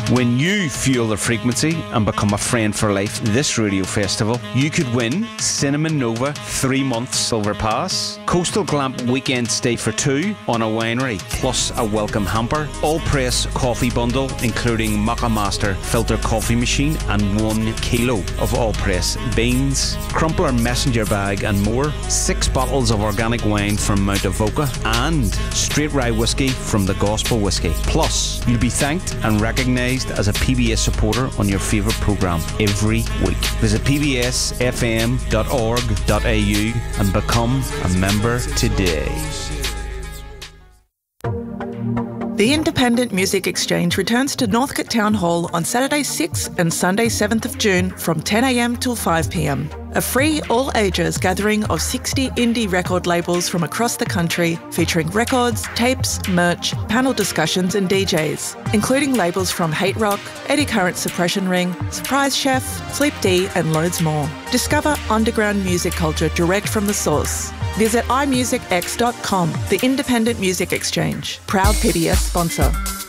When you fuel the frequency and become a friend for life this radio festival, you could win Cinnamon Nova 3-month silver pass, Coastal Glamp weekend stay for 2 on a winery, plus a welcome hamper, all press coffee bundle including Maca Master filter coffee machine and 1 kilo of all press beans, Crumpler messenger bag and more, 6 bottles of organic wine from Mount Avoca and straight rye whiskey from the Gospel Whiskey. Plus, you'll be thanked and recognised as a PBS supporter on your favourite programme every week. Visit pbsfm.org.au and become a member today. The Independent Music Exchange returns to Northcote Town Hall on Saturday 6th and Sunday 7th of June from 10 a.m. till 5 p.m. A free all-ages gathering of 60 indie record labels from across the country featuring records, tapes, merch, panel discussions and DJs, including labels from Hate Rock, Eddie Current's Suppression Ring, Surprise Chef, Sleep D and loads more. Discover underground music culture direct from the source. Visit imusicx.com, the Independent Music Exchange, proud PBS sponsor.